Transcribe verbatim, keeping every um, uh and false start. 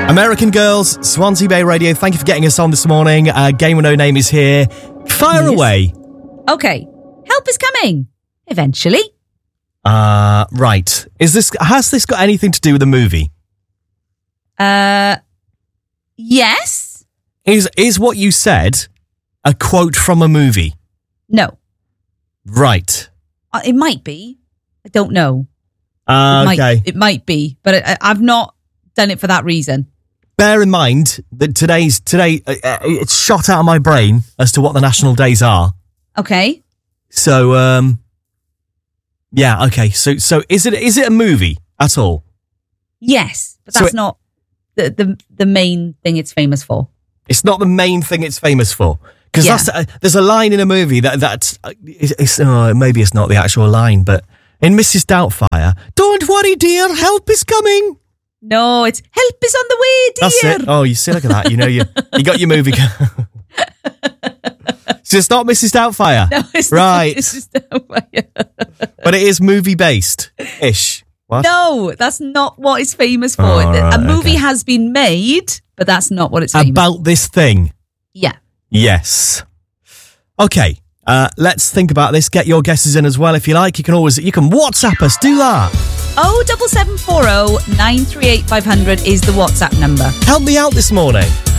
American Girls, Swansea Bay Radio, thank you for getting us on this morning. Uh, Game with No Name is here. Fire Yes. away. Okay. Help is coming. Eventually. Uh, right. Is this, has this got anything to do with the movie? Uh, yes. Is, is what you said a quote from a movie? No. Right. Uh, it might be. I don't know. Uh, It might, okay. It might be, but I, I've not done it for that reason. Bear in mind that today's, today, uh, uh, it's shot out of my brain as to what the national days are. Okay. So, um, yeah, okay. So, so is it, is it a movie at all? Yes, but So that's it- not the, the the main thing it's famous for. It's not the main thing it's famous for. Because Yeah. that's uh, there's a line in a movie that that uh, it's, it's oh, maybe it's not the actual line, but in Missus Doubtfire, don't worry, dear, help is coming. No, it's help is on the way, dear. That's it. Oh, you see, look at that. You know, you you got your movie. So it's not Missus Doubtfire, No, it's right? Not, it's just Doubtfire. But it is movie based ish. What? No, that's not what it's famous for. Oh, a right, movie okay. has been made, but that's not what it's famous About this thing. Yeah. Yes. Okay. Uh, let's think about this. Get your guesses in as well if you like. You can always you can WhatsApp us. Do that. oh seven seven four oh nine three eight five hundred is the WhatsApp number. Help me out this morning.